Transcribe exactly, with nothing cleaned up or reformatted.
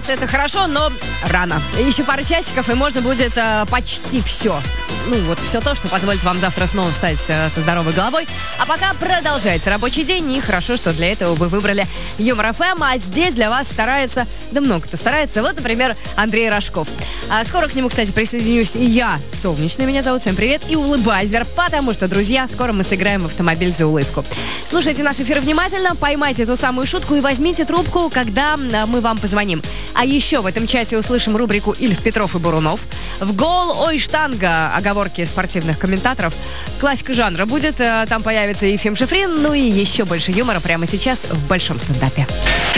Улыбаться это хорошо, но рано. Еще пару часиков, и можно будет э, почти все. Ну, вот все то, что позволит вам завтра снова встать э, со здоровой головой. А пока продолжается рабочий день, и хорошо, что для этого вы выбрали Юмор эф эм, а здесь для вас старается, да много кто старается. Вот, например, Андрей Рожков. А скоро к нему, кстати, присоединюсь и я. Солнечный меня зовут, всем привет. И улыбайзер, потому что, друзья, скоро мы сыграем в автомобиль за улыбку. Слушайте наш эфир внимательно, поймайте ту самую шутку и возьмите трубку, когда мы вам позвоним. А еще в этом часе услышим рубрику «Ильф, Петров и Бурунов». В гол, ой, штанга, оговорки спортивных комментаторов. Классика жанра будет, там появится Ефим Шифрин, ну и еще больше юмора прямо сейчас в большом стендапе.